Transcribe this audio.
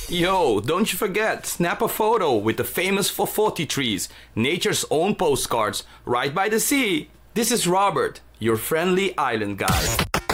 Yo, don't you forget, snap a photo with the famous Fofoti trees, nature's own postcards, right by the sea. This is Robert, your friendly island guide.